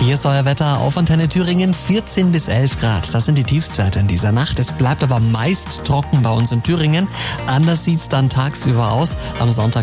Hier ist euer Wetter auf Antenne Thüringen, 14 bis 11 Grad. Das sind die Tiefstwerte in dieser Nacht. Es bleibt aber meist trocken bei uns in Thüringen. Anders sieht's dann tagsüber aus. Am Sonntag